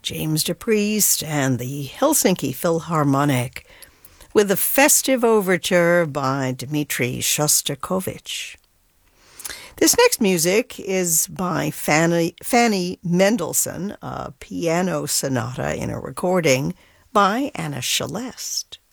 James DePriest and the Helsinki Philharmonic with a festive overture by Dmitri Shostakovich. This next music is by Fanny Mendelssohn, a piano sonata in a recording by Anna Celeste.